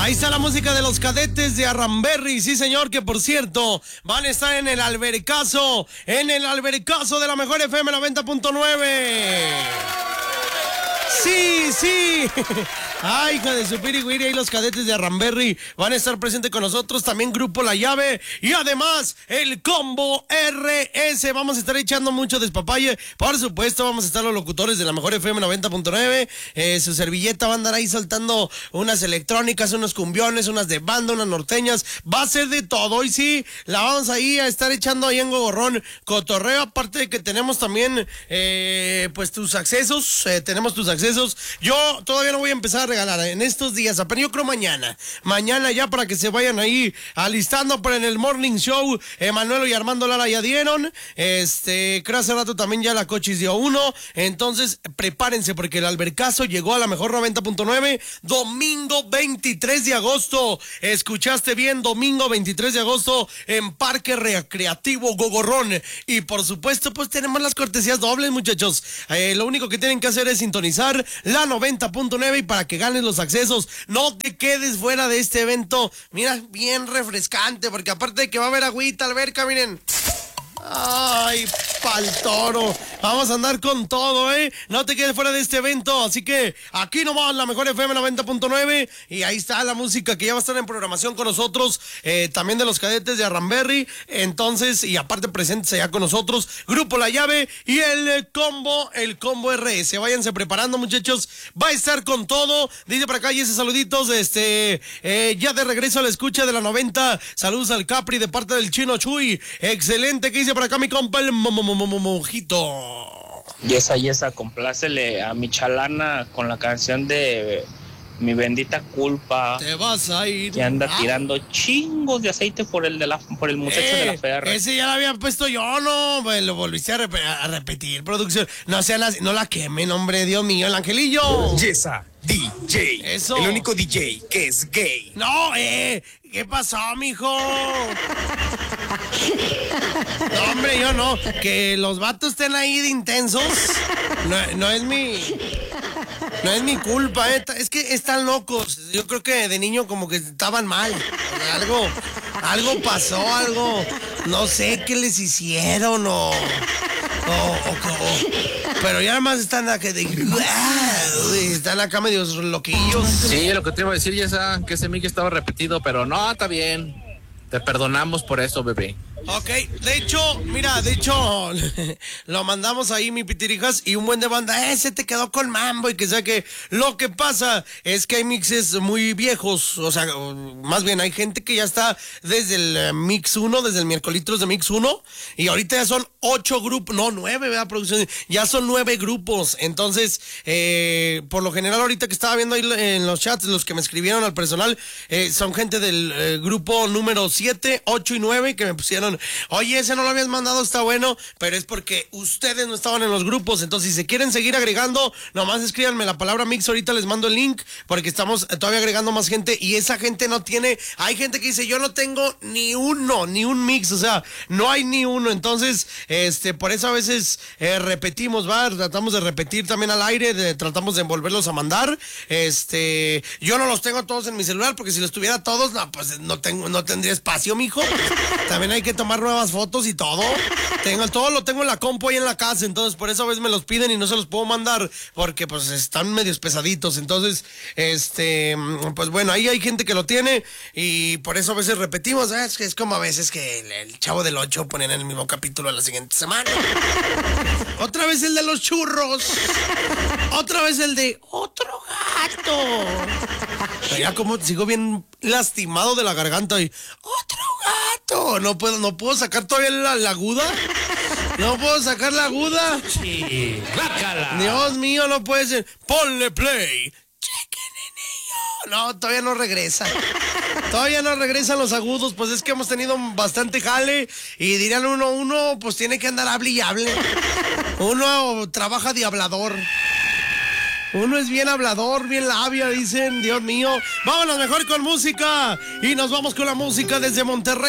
Ahí está la música de los cadetes de Arramberry, sí señor, que por cierto van a estar en el albercazo de la mejor FM 90.9. Sí, sí. Ay, hija de su pirigüiri, ahí los cadetes de Arramberry van a estar presentes con nosotros. También Grupo La Llave y además el Combo RS. Vamos a estar echando mucho despapalle. Por supuesto, vamos a estar los locutores de la mejor FM 90.9. Su servilleta va a andar ahí saltando unas electrónicas, unos cumbiones, unas de banda, unas norteñas. Va a ser de todo. Y sí, la vamos ahí a estar echando ahí en Gogorrón cotorreo. Aparte de que tenemos también, pues tus accesos. Tenemos tus accesos. Yo todavía no voy a empezar a regalar en estos días, apenas yo creo mañana ya, para que se vayan ahí alistando para en el Morning Show. Manuelo y Armando Lara ya dieron, creo hace rato también ya la Cochis dio uno, entonces prepárense porque el albercazo llegó a la mejor 90.9, domingo 23 de agosto, escuchaste bien, domingo 23 de agosto en Parque Recreativo Gogorrón, y por supuesto pues tenemos las cortesías dobles, muchachos. Lo único que tienen que hacer es sintonizar la 90.9 y para que ganes los accesos, no te quedes fuera de este evento. Mira, bien refrescante, porque aparte de que va a haber agüita, alberca, miren. Ay, pa'l toro. Vamos a andar con todo, No te quedes fuera de este evento. Así que aquí nomás la mejor FM 90.9. Y ahí está la música que ya va a estar en programación con nosotros. También de los cadetes de Arramberry. Entonces, y aparte presentes allá con nosotros, Grupo La Llave y el combo RS. Váyanse preparando, muchachos. Va a estar con todo. Dice por acá y esos saluditos. Ya de regreso a la escucha de la 90. Saludos al Capri de parte del Chino Chuy. Excelente. ¿Qué dice por acá mi compa el Mojito? Yesa, complácele a mi chalana con la canción de Mi Bendita Culpa. Te vas a ir. Que anda tirando chingos de aceite por el muchacho de la ferra. Ese ya lo había puesto yo, ¿no? Pues lo volviste a repetir, producción. No la quemen, hombre, Dios mío, el angelillo. Yesa, DJ. Eso. El único DJ que es gay. No, ¿qué pasó, mijo? No, hombre, yo no. Que los vatos estén ahí de intensos. No es mi culpa, Es que están locos. Yo creo que de niño como que estaban mal. Algo pasó, no sé qué les hicieron pero ya además están acá medio loquillos. Sí, lo que te iba a decir, Yesa, que ese Mickey estaba repetido, pero no, está bien. Te perdonamos por eso, bebé. Ok, de hecho, lo mandamos ahí, mi pitirijas, y un buen de banda, ese te quedó con mambo, y que sea que lo que pasa es que hay mixes muy viejos, o sea, más bien hay gente que ya está desde el Mix 1, desde el miércoles de Mix 1, y ahorita ya son 8 grupos, no, 9, ¿verdad, producción? Ya son 9 grupos, entonces, por lo general ahorita que estaba viendo ahí en los chats, los que me escribieron al personal, son gente del grupo número 7, 8 y 9, que me pusieron, oye, ese no lo habías mandado, está bueno, pero es porque ustedes no estaban en los grupos, entonces si se quieren seguir agregando, nomás escríbanme la palabra mix, ahorita les mando el link, porque estamos todavía agregando más gente, y esa gente no tiene, hay gente que dice, yo no tengo ni un mix, o sea, no hay ni uno, entonces, por eso a veces repetimos, tratamos de repetir también al aire, tratamos de volverlos a mandar, yo no los tengo todos en mi celular, porque si los tuviera todos, no, pues no tendría espacio, mijo, también hay que tomar nuevas fotos y todo. Todo lo tengo en la compu ahí en la casa, entonces por eso a veces me los piden y no se los puedo mandar porque pues están medios pesaditos, entonces pues bueno, ahí hay gente que lo tiene y por eso a veces repetimos, es como a veces que el Chavo del 8 ponen en el mismo capítulo la siguiente semana. Otra vez el de los churros. Otra vez el de otro gato. Ya como sigo bien lastimado de la garganta y otro gato. No puedo sacar todavía la aguda. No puedo sacar la aguda. Sí, bácala. Dios mío, no puede ser. Ponle play. No, todavía no regresa. Todavía no regresan los agudos, pues es que hemos tenido bastante jale y dirían uno pues tiene que andar hable y hable. Uno trabaja de hablador. Uno es bien hablador, bien labia, dicen, Dios mío. Vámonos mejor con música y nos vamos con la música desde Monterrey.